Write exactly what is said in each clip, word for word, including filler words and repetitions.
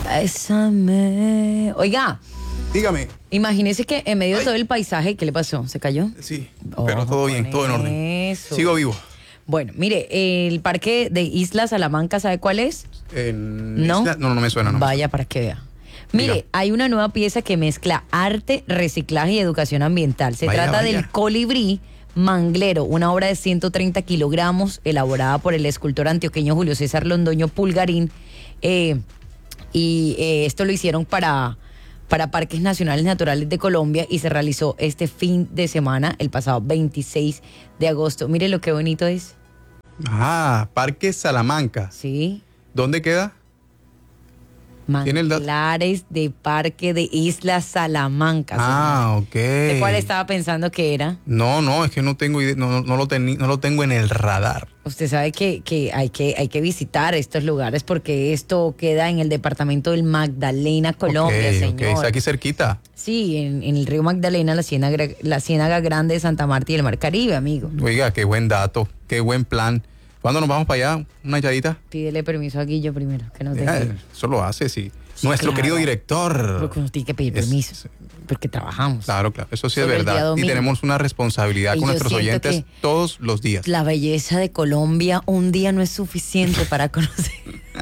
Bésame. Oiga. Dígame. Imagínese que en medio de Ay. todo el paisaje, ¿qué le pasó? ¿Se cayó? Sí, Ojo pero todo bien, con todo en orden. eso. Sigo vivo. Bueno, mire, el parque de Isla Salamanca, ¿sabe cuál es? En ¿No? Isla- no, no me suena. No me Vaya para que vea. Mire, Diga. hay una nueva pieza que mezcla arte, reciclaje y educación ambiental. Se Vaya, trata vaya. del colibrí manglero, una obra de ciento treinta kilogramos elaborada por el escultor antioqueño Julio César Londoño Pulgarín. Eh, y eh, esto lo hicieron para, para Parques Nacionales Naturales de Colombia y se realizó este fin de semana, el pasado veintiséis de agosto. Mire lo que bonito es. Ah, Parque Salamanca. Sí. ¿Dónde queda? ¿Tiene el dato? Manglares de Parque de Isla Salamanca. Ah, señor. ok. ¿De cuál estaba pensando que era? No, no, es que no tengo idea, no, no, lo teni- no lo tengo en el radar. Usted sabe que, que, hay que hay que visitar estos lugares porque esto queda en el departamento del Magdalena, Colombia, Ok, señor. ok, está aquí cerquita. Sí, en, en el río Magdalena, la ciénaga, la ciénaga grande de Santa Marta y el Mar Caribe, amigo. Oiga, qué buen dato, qué buen plan. ¿Cuándo nos vamos para allá? ¿Una echadita? Pídele permiso a Guillo primero, que nos Ya, deje. eso lo hace, sí. Sí, Nuestro claro. querido director. Porque nos tiene que pedir Es- permiso, porque trabajamos. Claro, claro, eso sí Solo es el día verdad. Y domingo. tenemos una responsabilidad Y con yo nuestros siento oyentes que todos los días. La belleza de Colombia un día no es suficiente para conocer.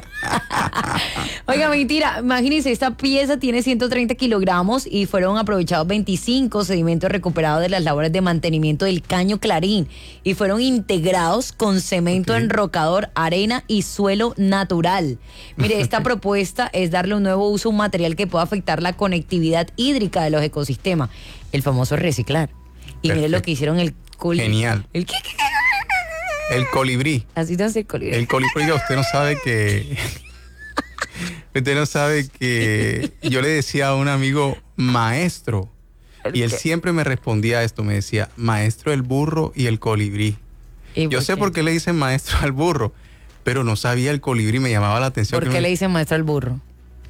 Oiga, mentira, imagínense, esta pieza tiene ciento treinta kilogramos y fueron aprovechados veinticinco sedimentos recuperados de las labores de mantenimiento del Caño Clarín y fueron integrados con cemento Ok. enrocador, arena y suelo natural. Mire, esta propuesta es darle un nuevo uso a un material que pueda afectar la conectividad hídrica de los ecosistemas, el famoso reciclar. Y mire lo Perfecto. que hicieron el coli- Genial. ¿El qué? El colibrí. Así te hace el colibrí. El colibrí, oiga, usted no sabe que... Usted no sabe que yo le decía a un amigo maestro y él qué? siempre me respondía a esto, me decía maestro el burro y el colibrí. ¿Y Yo sé por qué le dicen maestro al burro, pero no sabía el colibrí, me llamaba la atención. ¿Por que qué me- le dicen maestro al burro?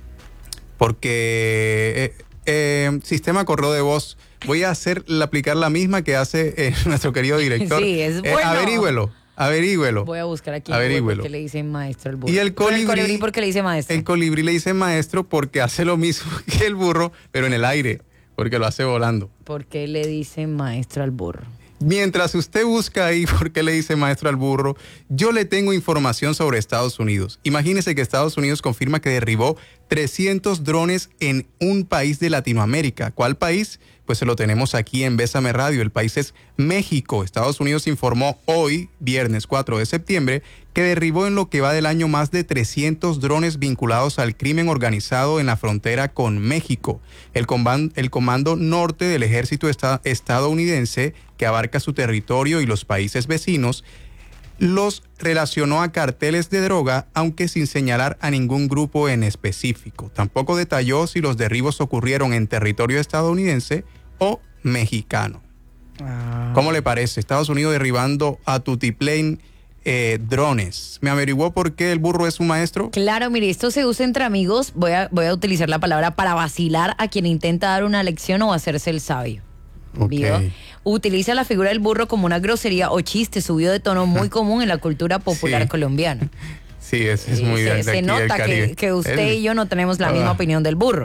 Porque eh, eh, sistema correo de voz, voy a hacer aplicar la misma que hace eh, nuestro querido director. Sí, es Eh, bueno. averígüelo, averígüelo. Voy a buscar aquí en Averígüelo. Google por qué le dicen maestro al burro. Y el Pero colibrí, ¿por qué le dice maestro? El colibrí le dice maestro porque hace lo mismo que el burro, pero en el aire, porque lo hace volando. ¿Por qué le dicen maestro al burro? Mientras usted busca ahí por qué le dice maestro al burro, yo le tengo información sobre Estados Unidos. Imagínese que Estados Unidos confirma que derribó trescientos drones en un país de Latinoamérica. ¿Cuál país? Pues se lo tenemos aquí en Bésame Radio. El país es México. Estados Unidos informó hoy, viernes cuatro de septiembre, que derribó en lo que va del año más de trescientos drones vinculados al crimen organizado en la frontera con México. El, comban- el Comando Norte del Ejército esta- estadounidense, que abarca su territorio y los países vecinos, los relacionó a carteles de droga, aunque sin señalar a ningún grupo en específico. Tampoco detalló si los derribos ocurrieron en territorio estadounidense o mexicano. Ah. ¿Cómo le parece? Estados Unidos derribando a tutiplén eh, drones. ¿Me averiguó por qué el burro es un maestro? Claro, mire, esto se usa entre amigos. Voy a, voy a utilizar la palabra para vacilar a quien intenta dar una lección o hacerse el sabio. Ok. ¿Vio? Utiliza la figura del burro como una grosería o chiste subido de tono muy común en la cultura popular Sí. colombiana. Sí, es, es Sí, muy se, de, de se aquí del nota que, Caribe. que usted El- y yo no tenemos la Ah. misma opinión del burro.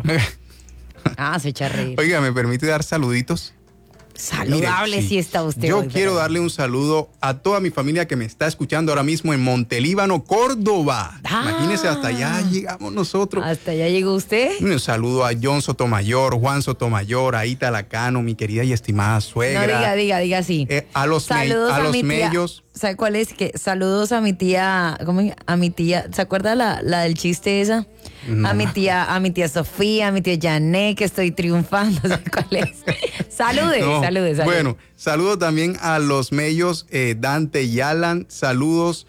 Ah, se echa a reír. Oiga, ¿me permite dar saluditos? Saludable Mire, si está usted. Yo hoy, quiero pero- darle un saludo a toda mi familia que me está escuchando ahora mismo en Montelíbano, Córdoba. Ah. Imagínese, hasta allá llegamos nosotros. ¿Hasta allá llegó usted? Un saludo a John Sotomayor, Juan Sotomayor, a Ita Lacano, mi querida y estimada No, suegra. diga, diga, diga así. Eh, a los, me- Saludos a a, los mi tía. mellos. ¿Sabe cuál es? Que saludos a mi tía, ¿cómo es? A mi tía, ¿se acuerda la, la del chiste esa? No. A mi tía, a mi tía Sofía, a mi tía Jané, que estoy triunfando, ¿sabe cuál es? Salude, No. salude, salude. Bueno, saludo también a los mellos eh, Dante y Alan. Saludos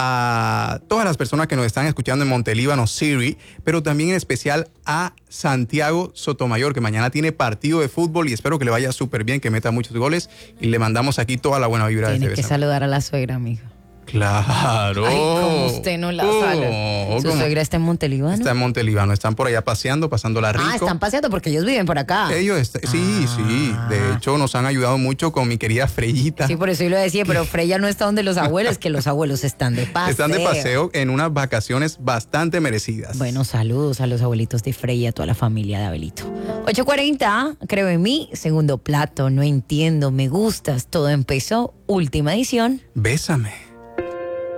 a todas las personas que nos están escuchando en Montelíbano, Siri, pero también en especial a Santiago Sotomayor, que mañana tiene partido de fútbol y espero que le vaya súper bien, que meta muchos goles y le mandamos aquí toda la buena vibra de Tiene este que Bésame. saludar a la suegra, amigo. Claro. Ay, como usted no la sabe. Oh, ¿Su ¿cómo? suegra está en Montelíbano? Está en Montelíbano, están por allá paseando, pasándola rico. Ah, están paseando porque ellos viven por acá. Ellos, est- sí, Ah. sí, de hecho nos han ayudado mucho con mi querida Freyita. Sí, por eso yo lo decía, pero Freya no está donde los abuelos, que los abuelos están de paseo. Están de paseo en unas vacaciones bastante merecidas. Bueno, saludos a los abuelitos de Freya, a toda la familia de Abelito. ocho cuarenta, creo en mí, segundo plato, no entiendo, me gustas, todo empezó, última edición. Bésame.